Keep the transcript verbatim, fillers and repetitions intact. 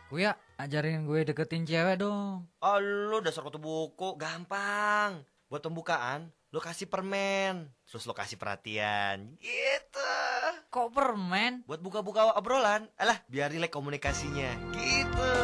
Kuya, ajarin gue deketin cewek dong. Oh, lu dasar kutu buku, gampang. Buat pembukaan, lu kasih permen, terus lu kasih perhatian. Gitu. Kok permen? Buat buka-buka obrolan, alah, biar rileks komunikasinya. Gitu.